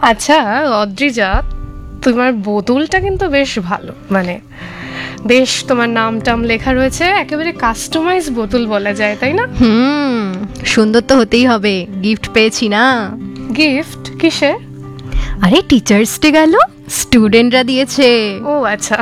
আচ্ছা অদ্রিজা, তোমার বোতলটা কিন্তু বেশ ভালো, মানে বেশ তোমার নাম টাম লেখা রয়েছে, একেবারে কাস্টমাইজ বোতল বলা যায়, তাই না? সুন্দর তো হতেই হবে, গিফট পেয়েছি না। গিফট কিসে? আরে টিচার্স ডে গেল, স্টুডেন্টরা দিয়েছে। ও আচ্ছা,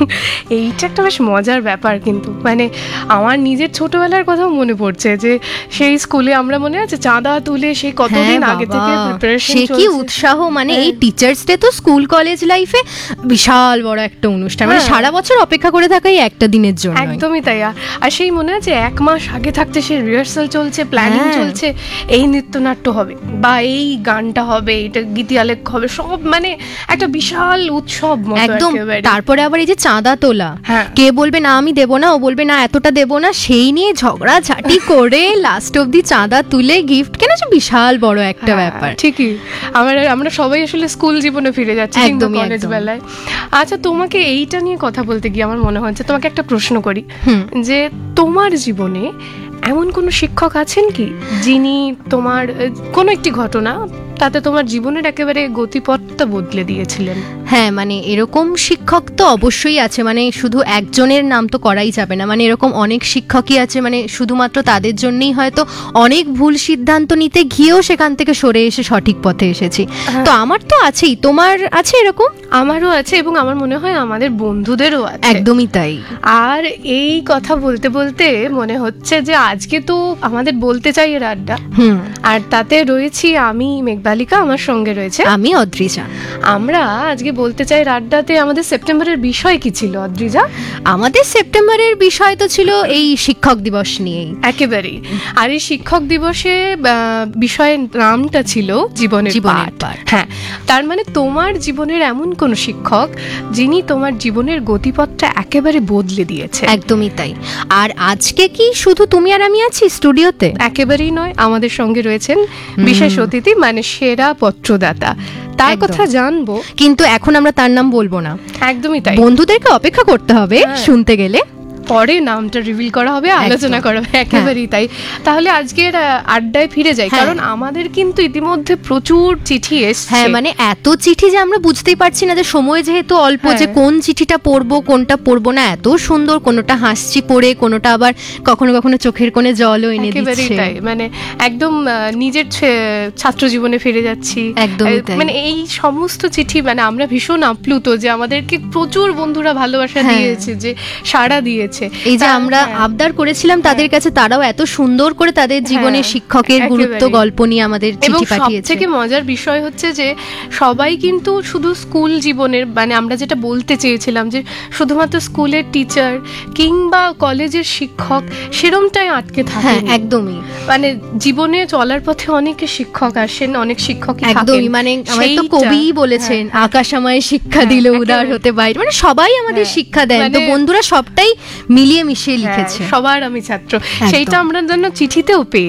এইটা একটা বেশ মজার ব্যাপার। কিন্তু মানে আমার নিজের ছোটবেলার কথাও মনে পড়ছে, যে সেই স্কুলে আমরা মনে আছে চাঁদা তুলে সেই কতদিন আগে থেকে প্রিপারেশন সে কি উৎসাহ, মানে এই টিচার্স ডে তো স্কুল কলেজ লাইফে বিশাল বড় একটা অনুষ্ঠান, মানে সারা বছর অপেক্ষা করে থাকাই একটা দিনের জন্য। একদমই তাই। আর সেই মনে আছে 1 মাস আগে থাকতে সেই রিহার্সাল চলছে, প্ল্যানিং চলছে, এই নৃত্যনাট্য হবে বা এই গানটা হবে, এটা গীতিআলেখ হবে, সব মানে একটা বিশাল উৎসব একদম। তারপরে আবার এই যে চাঁদা তোলা, কে বলবে না আমি দেবো না, ও বলবে না এতটা দেবো না, সেই নিয়ে ঝগড়া ঝাঁটি করে লাস্ট অব্দি চাঁদা তুলে গিফট কেনা, বিশাল বড় একটা ব্যাপার। ঠিকই, আমরা সবাই আসলে স্কুল জীবনে ফিরে যাচ্ছি, একদম কলেজ বেলায়। আচ্ছা, তোমাকে এইটা নিয়ে কথা বলতে গিয়ে আমার মনে হচ্ছে তোমাকে একটা প্রশ্ন করি, যে তোমার জীবনে এমন কোনো শিক্ষক আছেন কি যিনি তোমার কোনো একটি ঘটনা তাতে তোমার জীবনের একেবারে গতিপথটা বদলে দিয়েছিলেন? হ্যাঁ, মানে এরকম শিক্ষক তো অবশ্যই আছে, মানে শুধু একজনের নাম তো করাই যাবে না, মানে এরকম অনেক শিক্ষকই আছে, মানে শুধুমাত্র তাদের জন্যই হয়তো অনেক ভুল সিদ্ধান্ত নিতে গিয়েও সেখান থেকে সরে এসে সঠিক পথে এসেছি। তো আমার তো আছেই, তোমার আছে এরকম? আমারও আছে, এবং আমার মনে হয় আমাদের বন্ধুদেরও আছে। একদমই তাই। আর এই কথা বলতে বলতে মনে হচ্ছে যে আজকে তো আমাদের বলতে চাই এর আড্ডা, আর তাতে রয়েছি আমি মেঘবালিকা, আমার সঙ্গে রয়েছে আমি অদ্রিজা। আমরা আজকে বলতে চাই আড্ডাতে আমাদের সেপ্টেম্বরের বিষয় কি ছিল অদ্রিজা? আমাদের সেপ্টেম্বরের বিষয় তো ছিল এই শিক্ষক দিবস নিয়েই একেবারেই। আর এই শিক্ষক দিবসে বিষয়ের নামটা ছিল জীবনের পাঠ। হ্যাঁ, তার মানে তোমার জীবনের এমন কোন শিক্ষক যিনি তোমার জীবনের গতিপথটা একেবারে বদলে দিয়েছে। একদমই তাই। আর আজকে কি শুধু তুমি আর আমি আছি স্টুডিওতে? একেবারেই নয়, আমাদের সঙ্গে রয়েছেন বিশেষ অতিথি, মানে সেরা পত্রদাতা, তার কথা জানবো, কিন্তু এখন আমরা তার নাম বলবো না। একদমই তাই, বন্ধুদেরকে অপেক্ষা করতে হবে শুনতে গেলে, পরে নামটা রিভিল করা হবে, আলোচনা করা হবে। একেবারেই তাই। তাহলে আজকের আড্ডায় ফিরে যাই, কারণ আমাদের কিন্তু ইতিমধ্যে প্রচুর চিঠি এসেছে। হ্যাঁ, মানে এত চিঠি যে আমরা বুঝতেই পারছি না, যে সময় যেহেতু অল্প, যে কোন চিঠিটা পড়বো কোনটা পড়বো না। এত সুন্দর, কোনোটা হাসছি পড়ে, কোনোটা আবার কখনো কখনো চোখের কোণে জলও এনে দিচ্ছে। একেবারেই তাই, মানে একদম নিজের ছাত্র জীবনে ফিরে যাচ্ছি। একদমই তাই, মানে এই সমস্ত চিঠি, মানে আমরা ভীষণ আপ্লুত যে আমাদেরকে প্রচুর বন্ধুরা ভালোবাসা দিয়েছে, যে সাড়া দিয়েছে। এই যে আমরা আবদার করেছিলাম তাদের কাছে, তারাও এত সুন্দর করে তাদের জীবনের শিক্ষকের গুরুত্ব গল্প নিয়ে আমাদের চিঠি পাঠিয়েছে। সবথেকে মজার বিষয় হচ্ছে যে সবাই কিন্তু শুধু স্কুল জীবনের, মানে আমরা যেটা বলতে চেয়েছিলাম যে শুধুমাত্র স্কুলের টিচার কিংবা কলেজের শিক্ষক, সেরমটাই আটকে থাকে। হ্যাঁ, একদমই। মানে জীবনে চলার পথে অনেকে শিক্ষক আসেন, অনেক শিক্ষক একদমই, মানে আমাদের তো কবিই বলেছেন, আকাশ আমায় শিক্ষা দিল উদার হতে বাইরে, মানে সবাই আমাদের শিক্ষা দেন। তো বন্ধুরা সবটাই মিলিয়ে মিশিয়ে লিখেছে, সবার আমি ছাত্র, সেইটা আমরা যেন চিঠিতেও পেয়ে